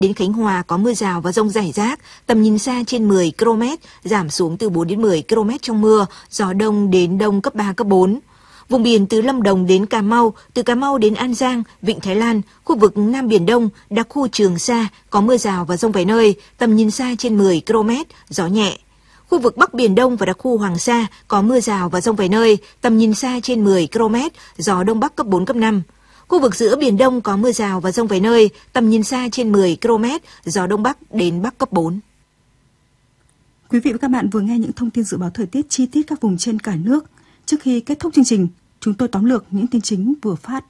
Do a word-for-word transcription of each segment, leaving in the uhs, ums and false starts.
Đến Khánh Hòa có mưa rào và dông rải rác, tầm nhìn xa trên mười ki lô mét, giảm xuống từ bốn đến mười ki lô mét trong mưa, gió đông đến đông cấp ba, cấp bốn. Vùng biển từ Lâm Đồng đến Cà Mau, từ Cà Mau đến An Giang, Vịnh Thái Lan, khu vực Nam Biển Đông, đặc khu Trường Sa có mưa rào và dông vài nơi, tầm nhìn xa trên mười ki lô mét, gió nhẹ. Khu vực Bắc Biển Đông và đặc khu Hoàng Sa có mưa rào và dông vài nơi, tầm nhìn xa trên mười ki lô mét, gió Đông Bắc cấp bốn, cấp năm. Khu vực giữa Biển Đông có mưa rào và dông vài nơi, tầm nhìn xa trên mười ki lô mét, gió Đông Bắc đến Bắc cấp bốn. Quý vị và các bạn vừa nghe những thông tin dự báo thời tiết chi tiết các vùng trên cả nước. Trước khi kết thúc chương trình, chúng tôi tóm lược những tin chính vừa phát.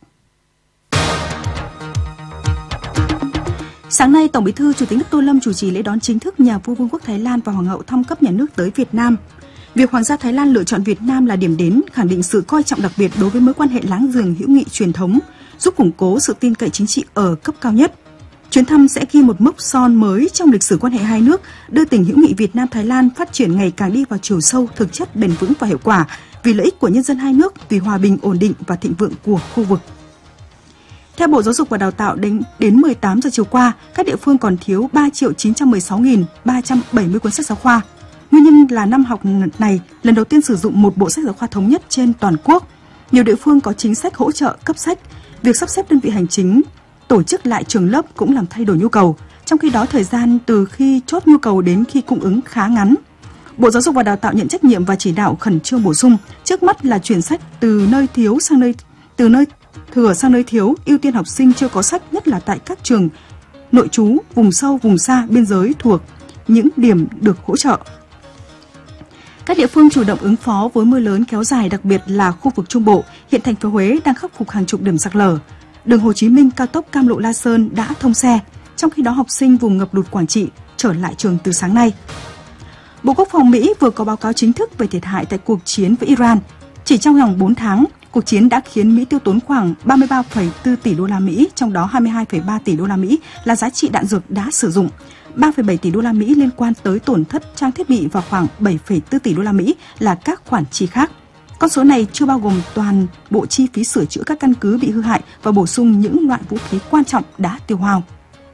Sáng nay, Tổng Bí thư Chủ tịch nước Tô Lâm chủ trì lễ đón chính thức nhà vua Vương quốc Thái Lan và Hoàng hậu thăm cấp nhà nước tới Việt Nam. Việc Hoàng gia Thái Lan lựa chọn Việt Nam là điểm đến, khẳng định sự coi trọng đặc biệt đối với mối quan hệ láng giềng hữu nghị truyền thống, giúp củng cố sự tin cậy chính trị ở cấp cao nhất. Chuyến thăm sẽ ghi một mốc son mới trong lịch sử quan hệ hai nước, đưa tình hữu nghị Việt Nam-Thái Lan phát triển ngày càng đi vào chiều sâu, thực chất, bền vững và hiệu quả, vì lợi ích của nhân dân hai nước, vì hòa bình, ổn định và thịnh vượng của khu vực. Theo Bộ Giáo dục và Đào tạo, đến, đến mười tám giờ chiều qua, các địa phương còn thiếu ba triệu chín trăm mười sáu nghìn ba trăm bảy mươi cuốn sách giáo khoa. Nguyên nhân là năm học này lần đầu tiên sử dụng một bộ sách giáo khoa thống nhất trên toàn quốc. Nhiều địa phương có chính sách hỗ trợ cấp sách. Việc sắp xếp đơn vị hành chính tổ chức lại trường lớp cũng làm thay đổi nhu cầu. Trong khi đó, thời gian từ khi chốt nhu cầu đến khi cung ứng khá ngắn. Bộ Giáo dục và Đào tạo nhận trách nhiệm và chỉ đạo khẩn trương bổ sung. Trước mắt là chuyển sách từ nơi thiếu sang nơi từ nơi thừa sang nơi thiếu, ưu tiên học sinh chưa có sách, nhất là tại các trường nội trú, vùng sâu, vùng xa, biên giới thuộc những điểm được hỗ trợ. Các địa phương chủ động ứng phó với mưa lớn kéo dài, đặc biệt là khu vực Trung Bộ. Hiện thành phố Huế đang khắc phục hàng chục điểm sạt lở. Đường Hồ Chí Minh, cao tốc Cam Lộ La Sơn đã thông xe. Trong khi đó, học sinh vùng ngập lụt Quảng Trị trở lại trường từ sáng nay. Bộ Quốc phòng Mỹ vừa có báo cáo chính thức về thiệt hại tại cuộc chiến với Iran. Chỉ trong vòng bốn tháng, cuộc chiến đã khiến Mỹ tiêu tốn khoảng ba mươi ba phẩy bốn tỷ đô la Mỹ, trong đó hai mươi hai phẩy ba tỷ đô la Mỹ là giá trị đạn dược đã sử dụng. ba phẩy bảy tỷ đô la Mỹ liên quan tới tổn thất trang thiết bị và khoảng bảy phẩy bốn tỷ đô la Mỹ là các khoản chi khác. Con số này chưa bao gồm toàn bộ chi phí sửa chữa các căn cứ bị hư hại và bổ sung những loại vũ khí quan trọng đã tiêu hao.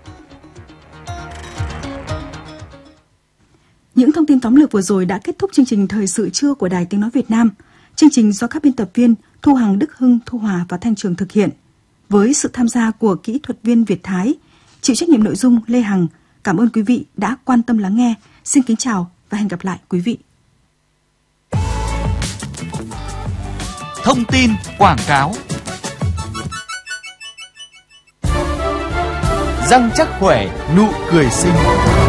Những thông tin tóm lược vừa rồi đã kết thúc chương trình Thời sự trưa của Đài Tiếng Nói Việt Nam. Chương trình do các biên tập viên Thu Hằng, Đức Hưng, Thu Hòa và Thanh Trường thực hiện. Với sự tham gia của kỹ thuật viên Việt Thái, chịu trách nhiệm nội dung Lê Hằng. Cảm ơn quý vị đã quan tâm lắng nghe. Xin kính chào và hẹn gặp lại quý vị. Thông tin quảng cáo. Răng chắc khỏe, nụ cười xinh.